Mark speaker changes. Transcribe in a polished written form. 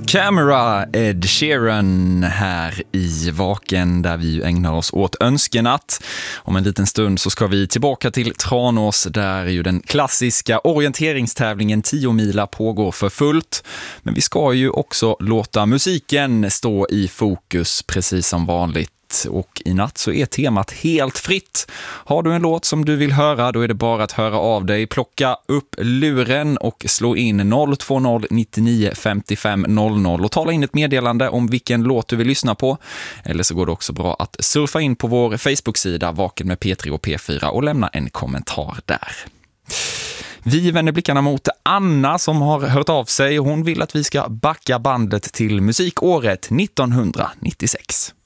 Speaker 1: Camera, Ed Sheeran här i Vaken där vi ägnar oss åt önskenatt. Om en liten stund så ska vi tillbaka till Tranås där ju den klassiska orienteringstävlingen 10 mila pågår för fullt. Men vi ska ju också låta musiken stå i fokus precis som vanligt. Och i natt så är temat helt fritt. Har du en låt som du vill höra, då är det bara att höra av dig. Plocka upp luren och slå in 020 99 55 00 och tala in ett meddelande om vilken låt du vill lyssna på. Eller så går det också bra att surfa in på vår Facebook-sida Vaken med P3 och P4 och lämna en kommentar där. Vi vänder blickarna mot Anna som har hört av sig och hon vill att vi ska backa bandet till musikåret 1996.